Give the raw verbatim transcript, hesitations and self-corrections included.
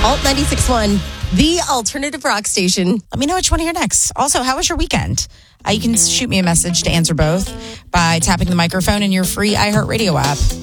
Alt ninety-six point one, the alternative rock station. Let me know which one to hear next. Also, how was your weekend? Uh, you can shoot me a message to answer both by tapping the microphone in your free iHeartRadio app.